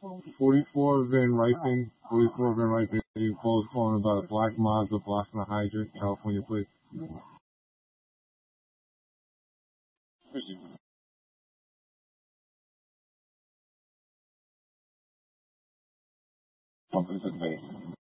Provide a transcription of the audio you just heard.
44 Van Rypen, 44 Van Rypen, you both calling about a black Mazda blocking a hydrant, California plate. Pumping to the base.